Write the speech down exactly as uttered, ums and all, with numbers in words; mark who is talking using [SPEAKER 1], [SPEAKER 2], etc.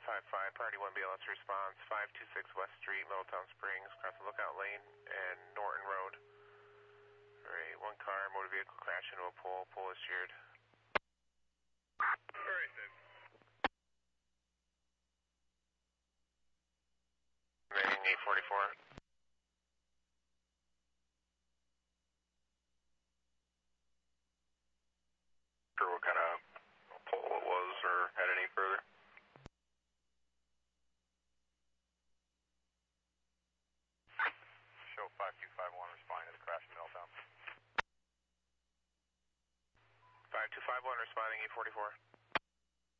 [SPEAKER 1] five five, priority one B L S response, five two six West Street, Middletown Springs, crossing Lookout Lane and Norton Road. Alright, one car, motor vehicle crashed into a pole, pole is sheared.
[SPEAKER 2] Alright then.
[SPEAKER 1] Remaining eight forty-four.
[SPEAKER 3] Sure what kind of pole it was or had any further?
[SPEAKER 2] Show five two five one responding to the crash in Middletown.
[SPEAKER 1] five two five one responding eight forty-four.